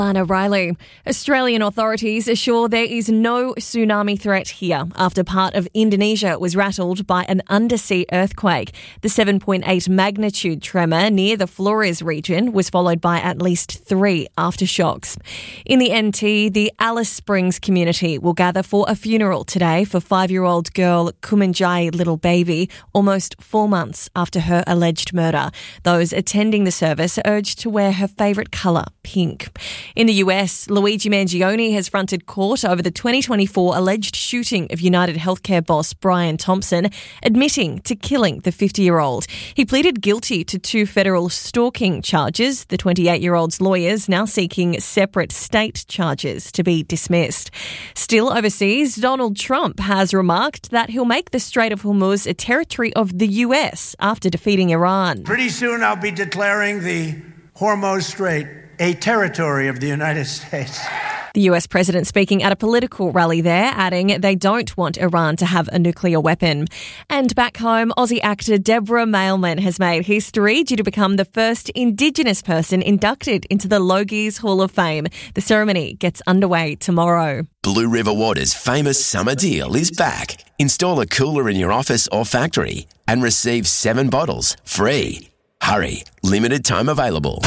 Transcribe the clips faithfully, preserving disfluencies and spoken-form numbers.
Anna Riley. Australian authorities assure there is no tsunami threat here after part of Indonesia was rattled by an undersea earthquake. The seven point eight magnitude tremor near the Flores region was followed by at least three aftershocks. In the N T, the Alice Springs community will gather for a funeral today for five-year-old girl Kumanjai Little Baby, almost four months after her alleged murder. Those attending the service are urged to wear her favourite colour, pink. In the U S, Luigi Mangione has fronted court over the twenty twenty-four alleged shooting of United Healthcare boss Brian Thompson, admitting to killing the fifty-year-old. He pleaded guilty to two federal stalking charges. The twenty-eight-year-old's lawyers now seeking separate state charges to be dismissed. Still overseas, Donald Trump has remarked that he'll make the Strait of Hormuz a territory of the U S after defeating Iran. Pretty soon I'll be declaring the Hormuz Strait a territory of the United States. The U S president speaking at a political rally there, adding they don't want Iran to have a nuclear weapon. And back home, Aussie actor Deborah Mailman has made history due to become the first Indigenous person inducted into the Logies Hall of Fame. The ceremony gets underway tomorrow. Blue River Water's famous summer deal is back. Install a cooler in your office or factory and receive seven bottles free. Hurry, limited time available.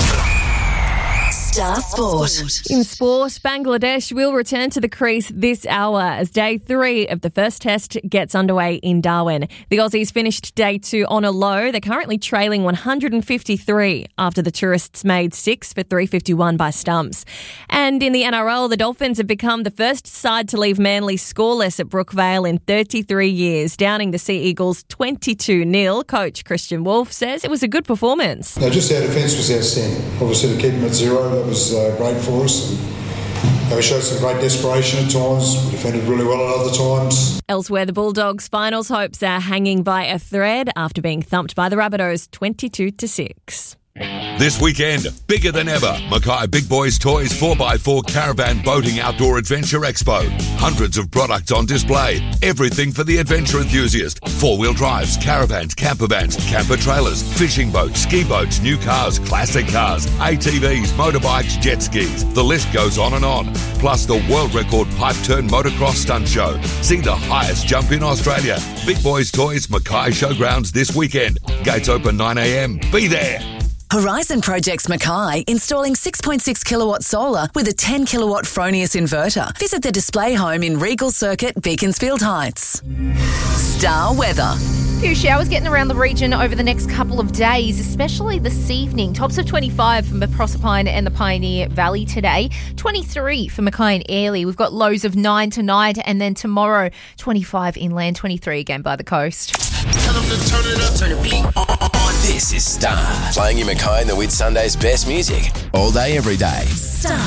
Star Sport. In sport, Bangladesh will return to the crease this hour as day three of the first test gets underway in Darwin. The Aussies finished day two on a low. They're currently trailing one hundred fifty-three after the tourists made six for three fifty-one by stumps. And in the N R L, the Dolphins have become the first side to leave Manly scoreless at Brookvale in thirty-three years, downing the Sea Eagles twenty-two nil. Coach Christian Wolf says it was a good performance. No, just our defence was outstanding. Obviously to keep them at zero, that was uh, great for us. And we showed some great desperation at times. We defended really well at other times. Elsewhere, the Bulldogs' finals hopes are hanging by a thread after being thumped by the Rabbitohs twenty-two to six. This weekend, bigger than ever, Mackay Big Boys Toys four by four Caravan Boating Outdoor Adventure Expo. Hundreds of products on display. Everything for the adventure enthusiast. Four-wheel drives, caravans, camper vans, camper trailers, fishing boats, ski boats, new cars, classic cars, A T Vs, motorbikes, jet skis. The list goes on and on. Plus the world record pipe turn motocross stunt show. See the highest jump in Australia. Big Boys Toys Mackay Showgrounds this weekend. Gates open nine a.m. Be there. Horizon Projects Mackay installing six point six kilowatt solar with a ten kilowatt Fronius inverter. Visit the display home in Regal Circuit, Beaconsfield Heights. Star Weather. A few showers getting around the region over the next couple of days, especially this evening. Tops of twenty-five for Proserpine and the Pioneer Valley today. twenty-three for Mackay and Airlie. We've got lows of nine tonight, and then tomorrow twenty-five inland, twenty-three again by the coast. Tell them to turn it up, turn the beat on. This is Star. Playing you Mackay and the Whit Sunday's best music. All day, every day. Star.